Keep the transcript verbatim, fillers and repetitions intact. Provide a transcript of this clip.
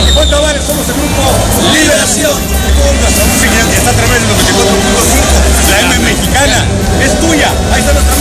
veinticuatro bares, somos el grupo Liberación. Con nuestra música ya está tremendo, noventa y cuatro punto cinco. La M mexicana es tuya. Ahí está nuestra